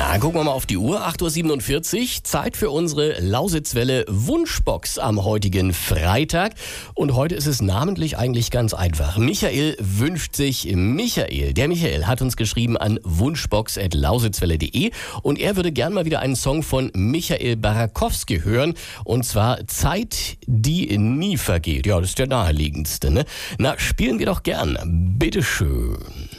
Na, gucken wir mal auf die Uhr. 8:47 Uhr. Zeit für unsere Lausitzwelle Wunschbox am heutigen Freitag. Und heute ist es namentlich eigentlich ganz einfach. Michael wünscht sich Michael. Der Michael hat uns geschrieben an wunschbox@lausitzwelle.de und er würde gern mal wieder einen Song von Michael Barakowski hören. Und zwar Zeit, die nie vergeht. Ja, das ist der naheliegendste, ne? Na, spielen wir doch gern. Bitteschön.